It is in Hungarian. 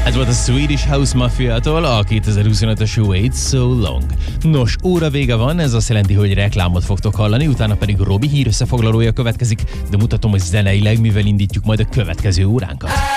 Ez volt a Swedish House Mafia-tól a 2025-ös Wait So Long. Nos, óra vége van, ez azt jelenti, hogy reklámot fogtok hallani, utána pedig Robi hír összefoglalója következik, de mutatom, hogy zeneileg mivel indítjuk majd a következő óránkat.